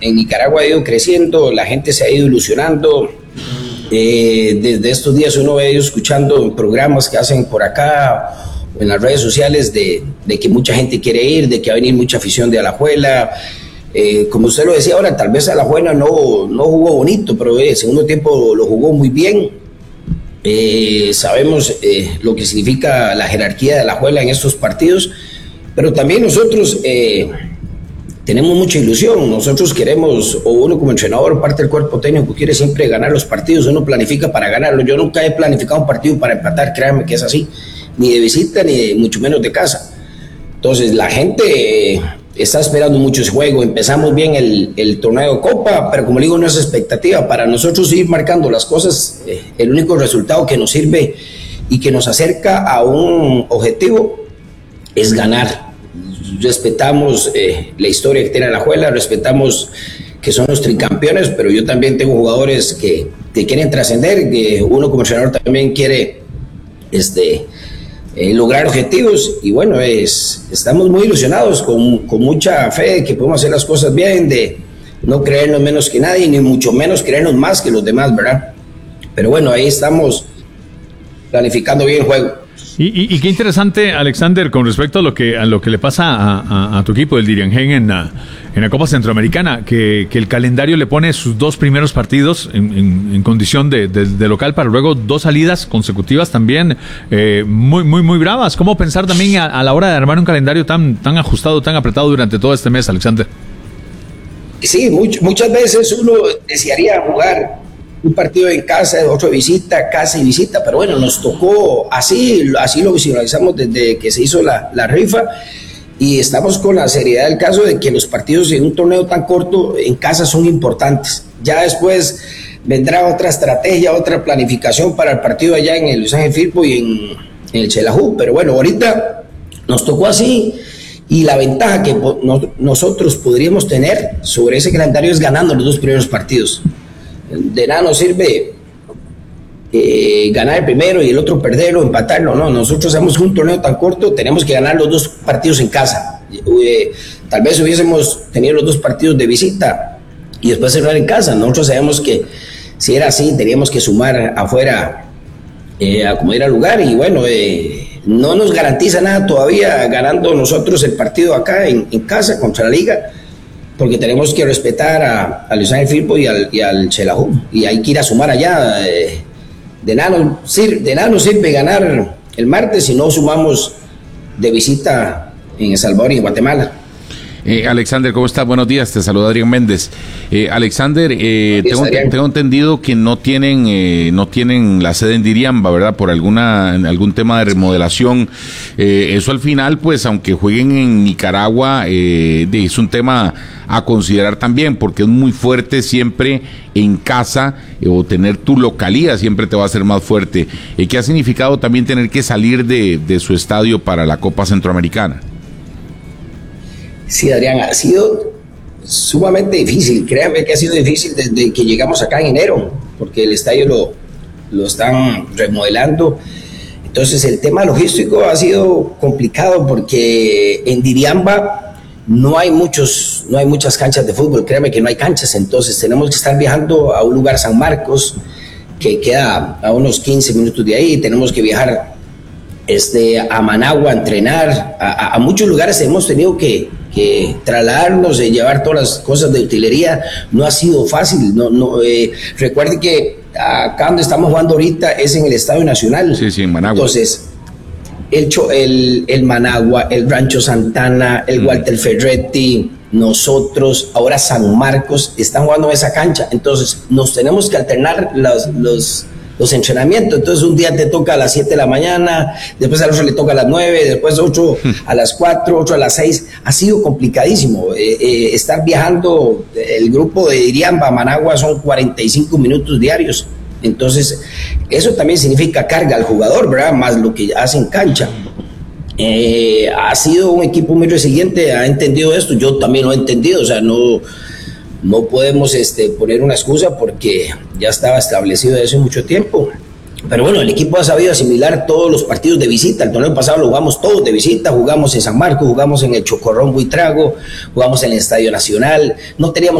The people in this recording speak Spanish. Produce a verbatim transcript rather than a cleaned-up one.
en Nicaragua ha ido creciendo, la gente se ha ido ilusionando. Eh, desde estos días uno ha ido escuchando programas que hacen por acá en las redes sociales de, de que mucha gente quiere ir, de que va a venir mucha afición de Alajuela. Eh, como usted lo decía ahora, tal vez Alajuela no, no jugó bonito, pero el segundo tiempo lo jugó muy bien. Eh, sabemos eh, lo que significa la jerarquía de Alajuela en estos partidos, pero también nosotros eh, tenemos mucha ilusión. Nosotros queremos, o uno como entrenador, parte del cuerpo técnico quiere siempre ganar los partidos, uno planifica para ganarlo. Yo nunca he planificado un partido para empatar, créanme que es así, ni de visita ni de, mucho menos de casa. Entonces la gente eh, está esperando mucho ese juego. Empezamos bien el, el torneo de Copa, pero como digo, no es expectativa. Para nosotros ir marcando las cosas, eh, el único resultado que nos sirve y que nos acerca a un objetivo es ganar. Respetamos eh, la historia que tiene Alajuela, respetamos que son los tricampeones, pero yo también tengo jugadores que, que quieren trascender, que uno como entrenador también quiere este, eh, lograr objetivos, y bueno, es, estamos muy ilusionados, con, con mucha fe de que podemos hacer las cosas bien, de no creernos menos que nadie, ni mucho menos creernos más que los demás, ¿verdad? Pero bueno, ahí estamos planificando bien el juego. Y, y, y qué interesante, Alexander, con respecto a lo que a lo que le pasa a, a, a tu equipo, el Diriangén, en la, en la Copa Centroamericana, que, que el calendario le pone sus dos primeros partidos en, en, en condición de, de, de local, para luego dos salidas consecutivas también eh, muy muy muy bravas. ¿Cómo pensar también a, a la hora de armar un calendario tan, tan ajustado, tan apretado durante todo este mes, Alexander? Sí, much, muchas veces uno desearía jugar un partido en casa, otro de visita, casa y visita, pero bueno, nos tocó así, así lo visualizamos desde que se hizo la, la rifa, y estamos con la seriedad del caso de que los partidos en un torneo tan corto en casa son importantes. Ya después vendrá otra estrategia, otra planificación para el partido allá en el Luis Ángel Firpo y en, en el Xelajú, pero bueno, ahorita nos tocó así, y la ventaja que no, nosotros podríamos tener sobre ese calendario es ganando los dos primeros partidos. De nada nos sirve eh, ganar el primero y el otro perderlo, empatarlo, no, nosotros hacemos un torneo tan corto, tenemos que ganar los dos partidos en casa. Eh, tal vez hubiésemos tenido los dos partidos de visita y después cerrar en casa. Nosotros sabemos que si era así, teníamos que sumar afuera eh, a como era el lugar, y bueno, eh, no nos garantiza nada todavía ganando nosotros el partido acá en, en casa contra la Liga, porque tenemos que respetar a, a Luis Ángel Firpo y al, y al Xelajú, y hay que ir a sumar allá. Eh, de, nada nos sirve, de nada nos sirve ganar el martes si no sumamos de visita en El Salvador y en Guatemala. Eh, Alexander, ¿cómo está? Buenos días, te saluda Adrián Méndez. Eh, Alexander, eh, días, tengo, Adrián. tengo entendido que no tienen eh, no tienen la sede en Diriamba, ¿verdad? Por alguna algún tema de remodelación. Eh, eso al final, pues, aunque jueguen en Nicaragua, eh, es un tema a considerar también, porque es muy fuerte siempre en casa, eh, o tener tu localía siempre te va a hacer más fuerte. Eh, ¿Qué ha significado también tener que salir de, de su estadio para la Copa Centroamericana? Sí, Adrián, ha sido sumamente difícil. Créanme que ha sido difícil desde que llegamos acá en enero, porque el estadio lo, lo están remodelando. Entonces el tema logístico ha sido complicado, porque en Diriamba no hay muchos, no hay muchas canchas de fútbol. Créanme que no hay canchas, entonces tenemos que estar viajando a un lugar, San Marcos, que queda a unos quince minutos de ahí. Tenemos que viajar este, a Managua a entrenar. A, a, a muchos lugares hemos tenido que que trasladarnos, de llevar todas las cosas de utilería. No ha sido fácil. No, no, eh, recuerde que acá donde estamos jugando ahorita es en el Estadio Nacional. Sí, sí, en Managua. Entonces, el, el, el Managua, el Rancho Santana, el mm. Walter Ferretti, nosotros, ahora San Marcos, están jugando en esa cancha. Entonces, nos tenemos que alternar los, los, los entrenamientos. Entonces, un día te toca a las siete de la mañana, después al otro le toca a las nueve, después otro a las cuatro, otro a las seis. Ha sido complicadísimo. Eh, eh, estar viajando, el grupo de Diriamba a Managua son cuarenta y cinco minutos diarios. Entonces, eso también significa carga al jugador, ¿verdad? Más lo que hace en cancha. Eh, ha sido un equipo muy resiliente, ha entendido esto, yo también lo he entendido, o sea, no, no podemos este, poner una excusa, porque ya estaba establecido desde hace mucho tiempo. Pero bueno, el equipo ha sabido asimilar todos los partidos de visita. El torneo pasado lo jugamos todos de visita, jugamos en San Marcos, jugamos en el Chocorrón Buitrago, jugamos en el Estadio Nacional, no teníamos